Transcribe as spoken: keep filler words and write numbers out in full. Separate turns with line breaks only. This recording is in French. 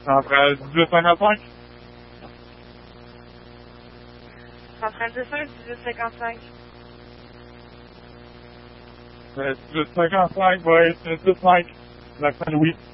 Centrale dix-huit cinquante-cinq.
Centrale deux cinq, dix-huit cinquante-cinq.
dix-huit cinquante-cinq, oui, dix-huit cinq. L'accent Louis.